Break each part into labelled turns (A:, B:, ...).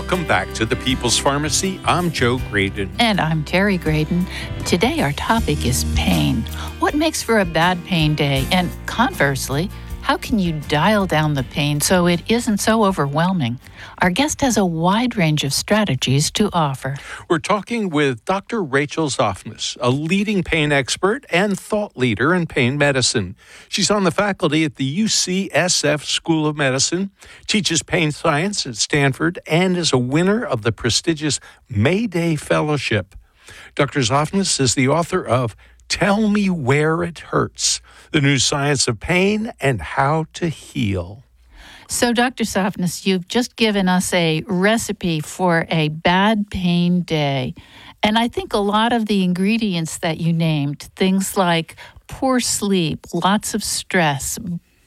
A: Welcome back to the People's Pharmacy. I'm Joe Graydon.
B: And I'm Terry Graydon. Today our topic is pain. What makes for a bad pain day? And conversely, how can you dial down the pain so it isn't so overwhelming? Our guest has a wide range of strategies to offer.
A: We're talking with Dr. Rachel Zoffness, a leading pain expert and thought leader in pain medicine. She's on the faculty at the UCSF School of Medicine, teaches pain science at Stanford, and is a winner of the prestigious Mayday Fellowship. Dr. Zoffness is the author of Tell Me Where It Hurts, The New Science of Pain and How to Heal.
B: So, Dr. Zoffness, you've just given us a recipe for a bad pain day. And I think a lot of the ingredients that you named, things like poor sleep, lots of stress,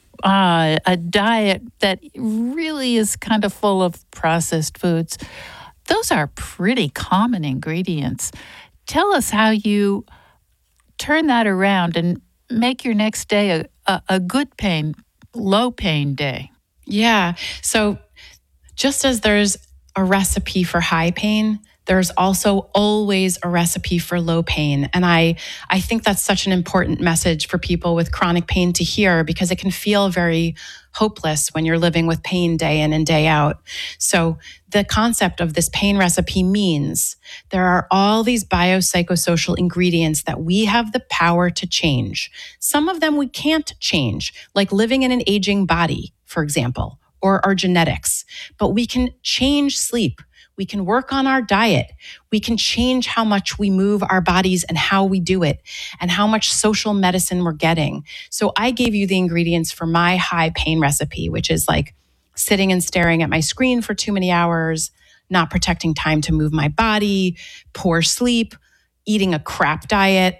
B: a diet that really is kind of full of processed foods, those are pretty common ingredients. Tell us how you turn that around and make your next day a good pain, low pain day.
C: Yeah. So just as there's a recipe for high pain, there's also always a recipe for low pain. And I think that's such an important message for people with chronic pain to hear, because it can feel very hopeless when you're living with pain day in and day out. So the concept of this pain recipe means there are all these biopsychosocial ingredients that we have the power to change. Some of them we can't change, like living in an aging body, for example, or our genetics. But we can change sleep. We can work on our diet. We can change how much we move our bodies and how we do it and how much social medicine we're getting. So I gave you the ingredients for my high pain recipe, which is like sitting and staring at my screen for too many hours, not protecting time to move my body, poor sleep, eating a crap diet.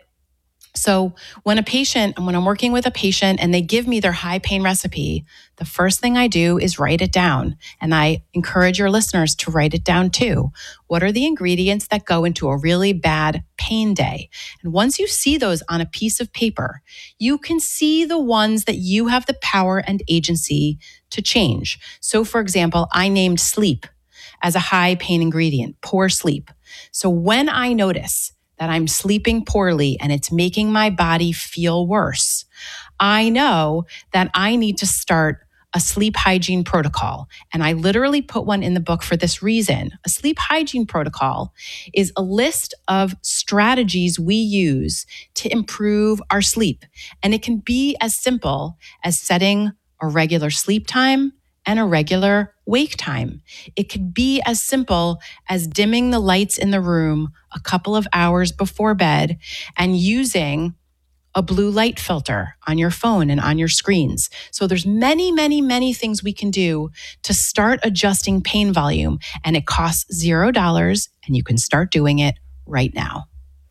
C: So when I'm working with a patient and they give me their high pain recipe, the first thing I do is write it down. And I encourage your listeners to write it down too. What are the ingredients that go into a really bad pain day? And once you see those on a piece of paper, you can see the ones that you have the power and agency to change. So for example, I named sleep as a high pain ingredient, poor sleep. So when I notice that I'm sleeping poorly and it's making my body feel worse, I know that I need to start a sleep hygiene protocol. And I literally put one in the book for this reason. A sleep hygiene protocol is a list of strategies we use to improve our sleep. And it can be as simple as setting a regular sleep time and a regular wake time. It could be as simple as dimming the lights in the room a couple of hours before bed and using a blue light filter on your phone and on your screens. So there's many, many, many things we can do to start adjusting pain volume, and it costs $0 and you can start doing it right now.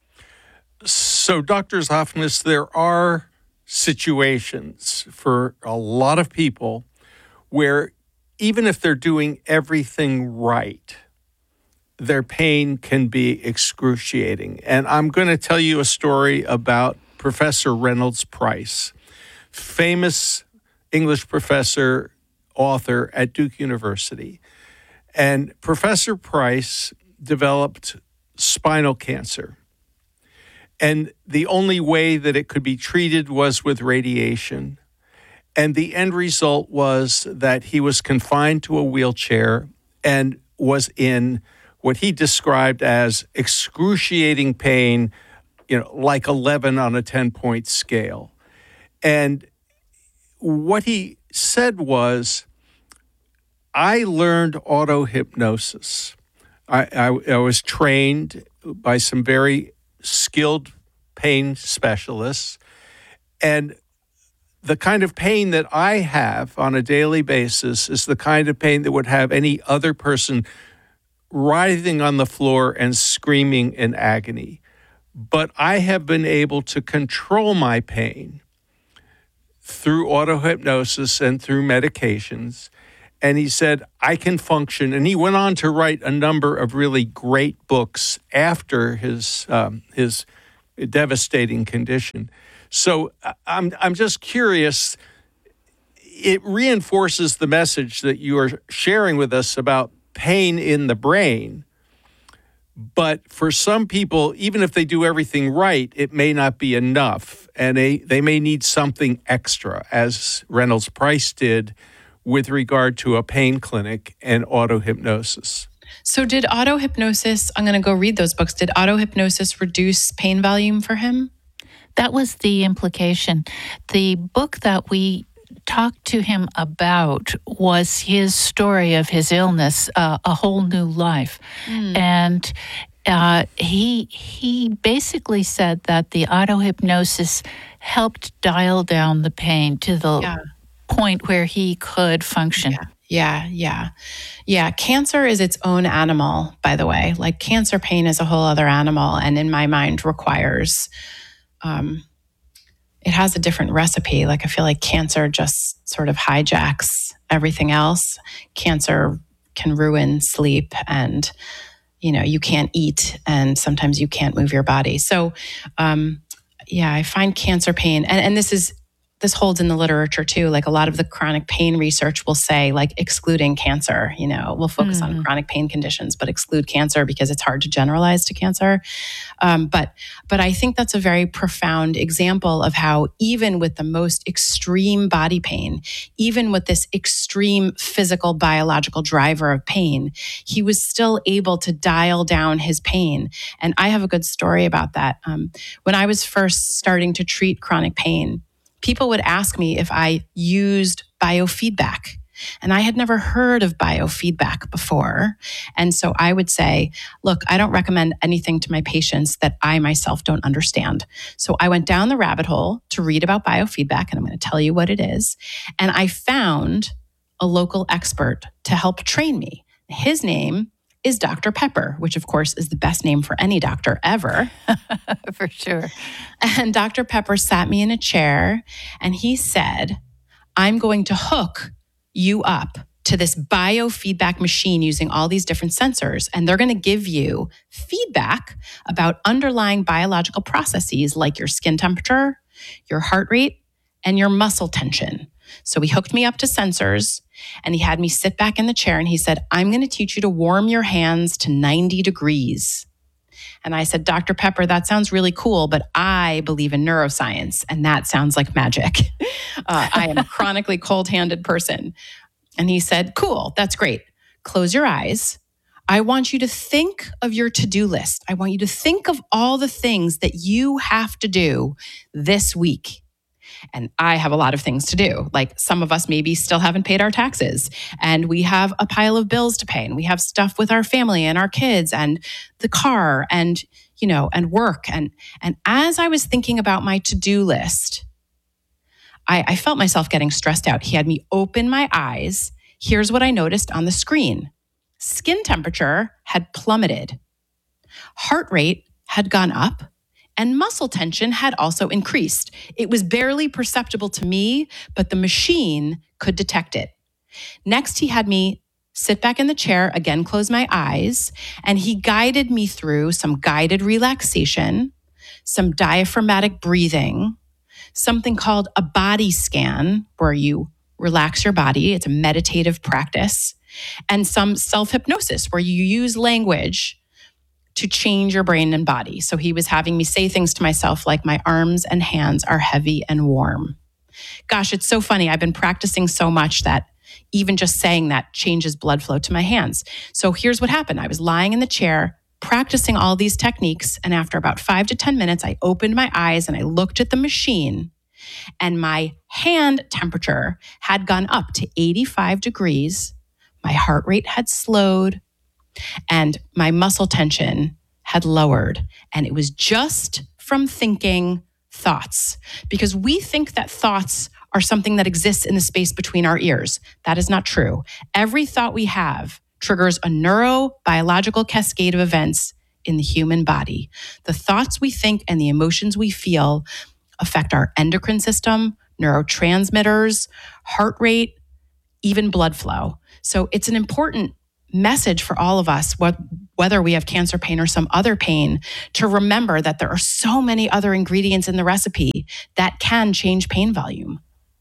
A: So, Dr. Zoffness, there are situations for a lot of people where even if they're doing everything right, their pain can be excruciating. And I'm going to tell you a story about Professor Reynolds Price, famous English professor, author at Duke University. And Professor Price developed spinal cancer. And the only way that it could be treated was with radiation. And the end result was that he was confined to a wheelchair and was in what he described as excruciating pain, like 11 on a 10-point scale. And what he said was, I learned auto-hypnosis. I was trained by some very skilled pain specialists, and the kind of pain that I have on a daily basis is the kind of pain that would have any other person writhing on the floor and screaming in agony. But I have been able to control my pain through auto-hypnosis and through medications. And he said, I can function. And he went on to write a number of really great books after his devastating condition. So I'm just curious, it reinforces the message that you are sharing with us about pain in the brain. But for some people, even if they do everything right, it may not be enough. And they may need something extra, as Reynolds Price did with regard to a pain clinic and auto-hypnosis.
C: So did auto-hypnosis, I'm going to go read those books, did auto-hypnosis reduce pain volume for him?
B: That was the implication. The book that we talked to him about was his story of his illness, A Whole New Life. And he basically said that the auto-hypnosis helped dial down the pain to the point where he could function.
C: Yeah. Cancer is its own animal, by the way. Like cancer pain is a whole other animal, and in my mind requires, it has a different recipe. Like I feel like cancer just sort of hijacks everything else. Cancer can ruin sleep, and you can't eat, and sometimes you can't move your body. So, I find cancer pain, and this holds in the literature too. Like a lot of the chronic pain research will say, like excluding cancer, we'll focus on chronic pain conditions, but exclude cancer because it's hard to generalize to cancer. But I think that's a very profound example of how even with the most extreme body pain, even with this extreme physical biological driver of pain, he was still able to dial down his pain. And I have a good story about that. When I was first starting to treat chronic pain, people would ask me if I used biofeedback. And I had never heard of biofeedback before. And so I would say, look, I don't recommend anything to my patients that I myself don't understand. So I went down the rabbit hole to read about biofeedback, and I'm going to tell you what it is. And I found a local expert to help train me. His name is Dr. Pepper, which of course is the best name for any doctor ever.
B: For sure.
C: And Dr. Pepper sat me in a chair and he said, I'm going to hook you up to this biofeedback machine using all these different sensors. And they're going to give you feedback about underlying biological processes like your skin temperature, your heart rate, and your muscle tension. So he hooked me up to sensors and he had me sit back in the chair and he said, I'm going to teach you to warm your hands to 90 degrees. And I said, Dr. Pepper, that sounds really cool, but I believe in neuroscience and that sounds like magic. I am a chronically cold-handed person. And he said, cool, that's great. Close your eyes. I want you to think of your to-do list. I want you to think of all the things that you have to do this week. And I have a lot of things to do. Like some of us maybe still haven't paid our taxes and we have a pile of bills to pay and we have stuff with our family and our kids and the car and, and work. And as I was thinking about my to-do list, I felt myself getting stressed out. He had me open my eyes. Here's what I noticed on the screen. Skin temperature had plummeted. Heart rate had gone up. And muscle tension had also increased. It was barely perceptible to me, but the machine could detect it. Next, he had me sit back in the chair, again, close my eyes, and he guided me through some guided relaxation, some diaphragmatic breathing, something called a body scan, where you relax your body. It's a meditative practice, and some self-hypnosis, where you use language to change your brain and body. So he was having me say things to myself like, my arms and hands are heavy and warm. Gosh, it's so funny. I've been practicing so much that even just saying that changes blood flow to my hands. So here's what happened. I was lying in the chair, practicing all these techniques. And after about 5 to 10 minutes, I opened my eyes and I looked at the machine and my hand temperature had gone up to 85 degrees. My heart rate had slowed. And my muscle tension had lowered. And it was just from thinking thoughts. Because we think that thoughts are something that exists in the space between our ears. That is not true. Every thought we have triggers a neurobiological cascade of events in the human body. The thoughts we think and the emotions we feel affect our endocrine system, neurotransmitters, heart rate, even blood flow. So it's an important message for all of us, whether we have cancer pain or some other pain, to remember that there are so many other ingredients in the recipe that can change pain volume.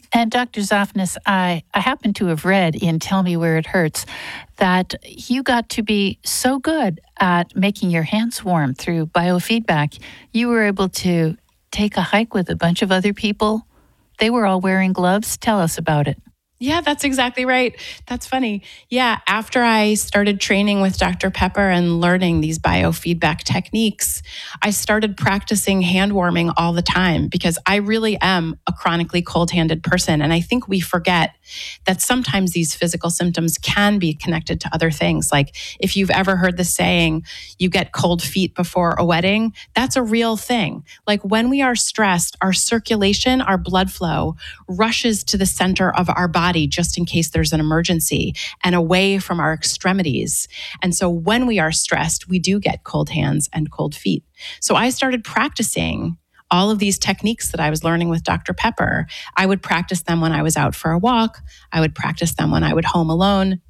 B: And Dr. Zafnis, I happen to have read in Tell Me Where It Hurts that you got to be so good at making your hands warm through biofeedback, you were able to take a hike with a bunch of other people. They were all wearing gloves. Tell us about it.
C: Yeah, that's exactly right. That's funny. Yeah, after I started training with Dr. Pepper and learning these biofeedback techniques, I started practicing hand warming all the time because I really am a chronically cold-handed person. And I think we forget that sometimes these physical symptoms can be connected to other things. Like if you've ever heard the saying, you get cold feet before a wedding, that's a real thing. Like when we are stressed, our circulation, our blood flow rushes to the center of our body just in case there's an emergency and away from our extremities. And so when we are stressed, we do get cold hands and cold feet. So I started practicing all of these techniques that I was learning with Dr. Pepper. I would practice them when I was out for a walk. I would practice them when I was home alone.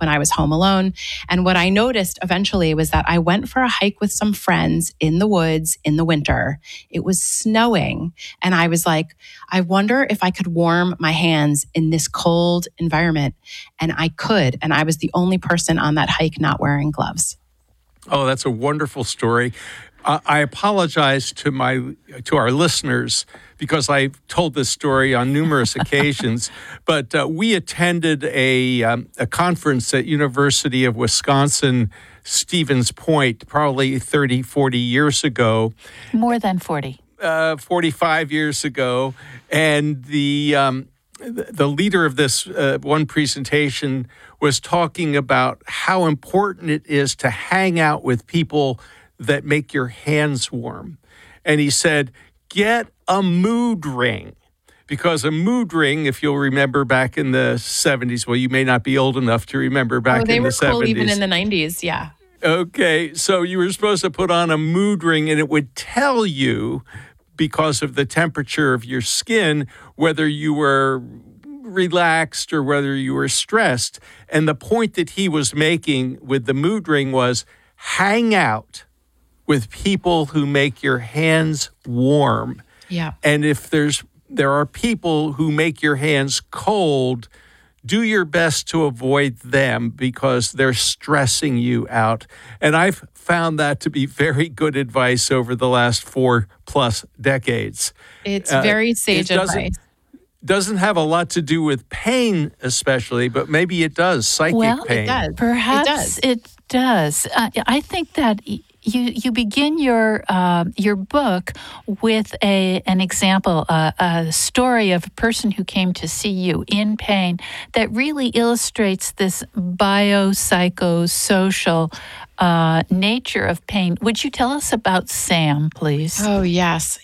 C: And what I noticed eventually was that I went for a hike with some friends in the woods in the winter. It was snowing. And I was like, I wonder if I could warm my hands in this cold environment. And I could. And I was the only person on that hike not wearing gloves.
A: Oh, that's a wonderful story. I apologize to our listeners because I've told this story on numerous occasions, but we attended a conference at University of Wisconsin, Stevens Point, probably 30, 40 years ago.
B: More than 40.
A: 45 years ago. And the leader of this one presentation was talking about how important it is to hang out with people that make your hands warm. And he said, get a mood ring. Because a mood ring, if you'll remember back in the 70s, well, you may not be old enough to remember back in the 70s.
C: They were cool even in the 90s, yeah.
A: Okay, so you were supposed to put on a mood ring and it would tell you, because of the temperature of your skin, whether you were relaxed or whether you were stressed. And the point that he was making with the mood ring was hang out with people who make your hands warm.
C: Yeah.
A: And if there are people who make your hands cold, do your best to avoid them because they're stressing you out. And I've found that to be very good advice over the last 4+ decades.
C: It's very sage advice.
A: Doesn't have a lot to do with pain, especially, but maybe it does. Psychic pain.
C: It does.
B: Perhaps it does. I think that you begin your book with an example, a story of a person who came to see you in pain that really illustrates this biopsychosocial nature of pain. Would you tell us about Sam, please?
C: Oh, yes.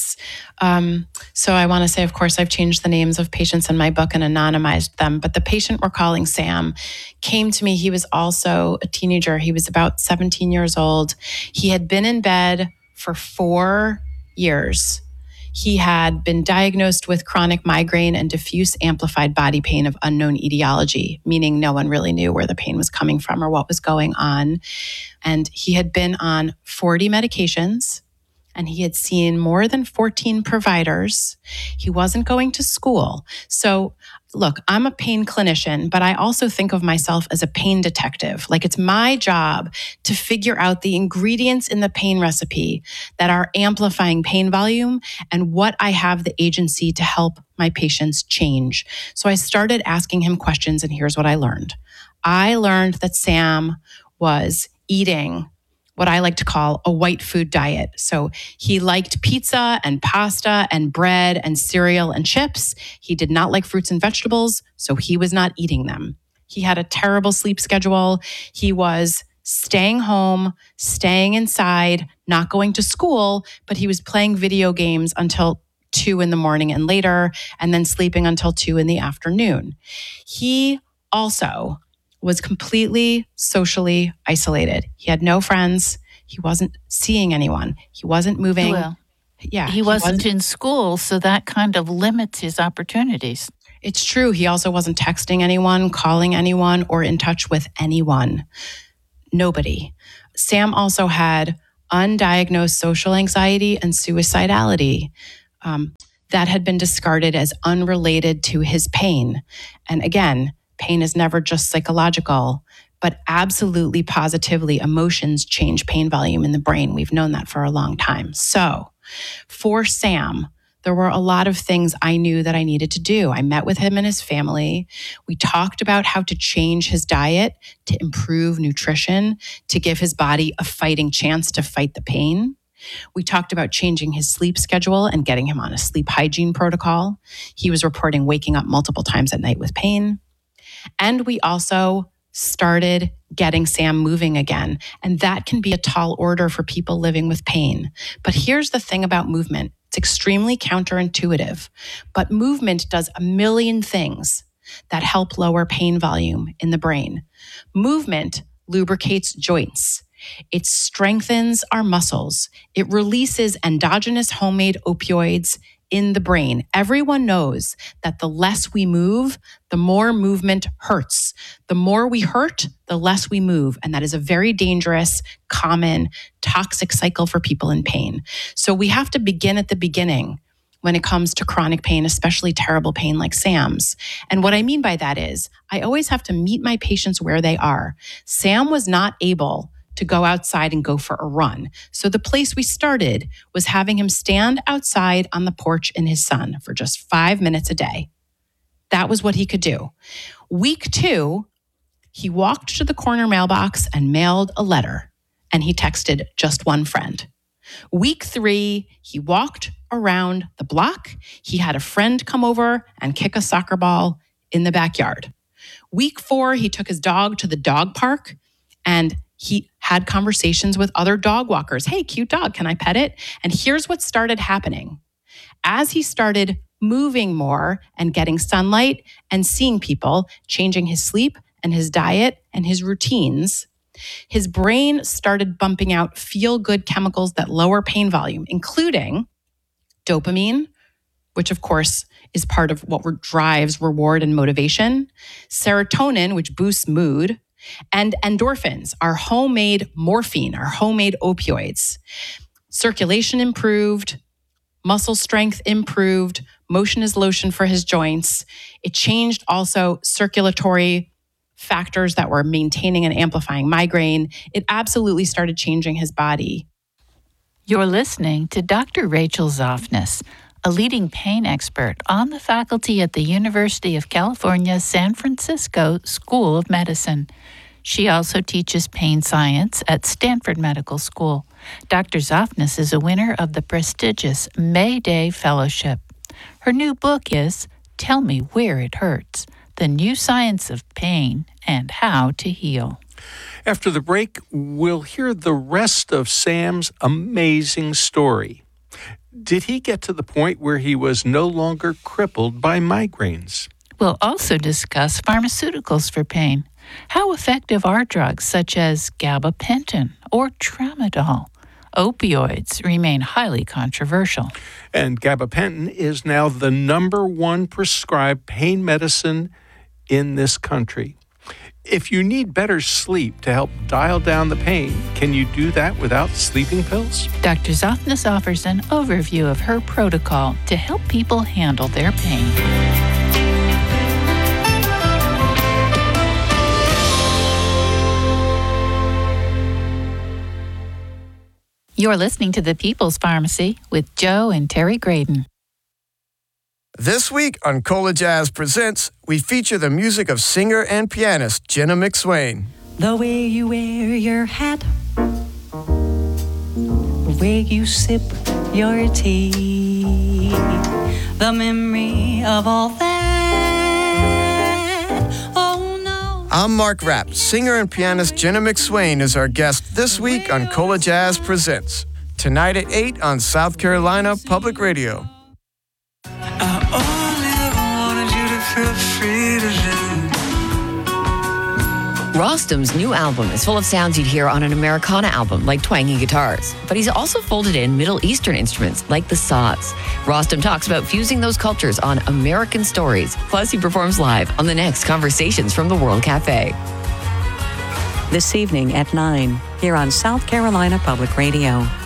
C: So I want to say, of course, I've changed the names of patients in my book and anonymized them. But the patient we're calling Sam came to me. He was also a teenager. He was about 17 years old. He had been in bed for 4 years. He had been diagnosed with chronic migraine and diffuse amplified body pain of unknown etiology, meaning no one really knew where the pain was coming from or what was going on. And he had been on 40 medications, and he had seen more than 14 providers. He wasn't going to school. So look, I'm a pain clinician, but I also think of myself as a pain detective. Like it's my job to figure out the ingredients in the pain recipe that are amplifying pain volume and what I have the agency to help my patients change. So I started asking him questions, and here's what I learned. I learned that Sam was eating what I like to call a white food diet. So he liked pizza and pasta and bread and cereal and chips. He did not like fruits and vegetables, so he was not eating them. He had a terrible sleep schedule. He was staying home, staying inside, not going to school, but he was playing video games until 2 a.m. and later, and then sleeping until 2 p.m. He also was completely socially isolated. He had no friends. He wasn't seeing anyone. He wasn't moving.
B: Well, he wasn't in school, so that kind of limits his opportunities.
C: It's true. He also wasn't texting anyone, calling anyone, or in touch with anyone. Nobody. Sam also had undiagnosed social anxiety and suicidality. that had been discarded as unrelated to his pain. And again, pain is never just psychological, but absolutely positively emotions change pain volume in the brain. We've known that for a long time. So for Sam, there were a lot of things I knew that I needed to do. I met with him and his family. We talked about how to change his diet, to improve nutrition, to give his body a fighting chance to fight the pain. We talked about changing his sleep schedule and getting him on a sleep hygiene protocol. He was reporting waking up multiple times at night with pain. And we also started getting Sam moving again. And that can be a tall order for people living with pain. But here's the thing about movement. It's extremely counterintuitive, but movement does a million things that help lower pain volume in the brain. Movement lubricates joints. It strengthens our muscles. It releases endogenous homemade opioids in the brain. Everyone knows that the less we move, the more movement hurts. The more we hurt, the less we move. And that is a very dangerous, common, toxic cycle for people in pain. So we have to begin at the beginning when it comes to chronic pain, especially terrible pain like Sam's. And what I mean by that is I always have to meet my patients where they are. Sam was not able to go outside and go for a run. So the place we started was having him stand outside on the porch in his sun for just 5 minutes a day. That was what he could do. Week 2, he walked to the corner mailbox and mailed a letter, and he texted just one friend. Week 3, he walked around the block. He had a friend come over and kick a soccer ball in the backyard. Week 4, he took his dog to the dog park, and he had conversations with other dog walkers. Hey, cute dog, can I pet it? And here's what started happening. As he started moving more and getting sunlight and seeing people, changing his sleep and his diet and his routines, his brain started bumping out feel-good chemicals that lower pain volume, including dopamine, which of course is part of what drives reward and motivation, serotonin, which boosts mood, and endorphins, our homemade morphine, our homemade opioids. Circulation improved, muscle strength improved, motion is lotion for his joints. It changed also circulatory factors that were maintaining and amplifying migraine. It absolutely started changing his body.
B: You're listening to Dr. Rachel Zoffness, a leading pain expert on the faculty at the University of California, San Francisco School of Medicine. She also teaches pain science at Stanford Medical School. Dr. Zoffness is a winner of the prestigious May Day Fellowship. Her new book is Tell Me Where It Hurts, The New Science of Pain and How to Heal.
A: After the break, we'll hear the rest of Sam's amazing story. Did he get to the point where he was no longer crippled by migraines?
B: We'll also discuss pharmaceuticals for pain. How effective are drugs such as gabapentin or tramadol? Opioids remain highly controversial.
A: And gabapentin is now the #1 prescribed pain medicine in this country. If you need better sleep to help dial down the pain, can you do that without sleeping pills?
B: Dr. Zoffness offers an overview of her protocol to help people handle their pain. You're listening to The People's Pharmacy with Joe and Terry Graydon.
D: This week on Cola Jazz Presents, we feature the music of singer and pianist Jenna McSwain.
E: The way you wear your hat, the way you sip your tea, the memory of all that, oh no.
D: I'm Mark Rapp. Singer and pianist Jenna McSwain is our guest this week on Cola Jazz Presents. Tonight at 8 on South Carolina Public Radio.
F: Rostam's new album is full of sounds you'd hear on an Americana album, like twangy guitars. But he's also folded in Middle Eastern instruments, like the saz. Rostam talks about fusing those cultures on American stories. Plus, he performs live on the next Conversations from the World Cafe.
G: This evening at 9, here on South Carolina Public Radio.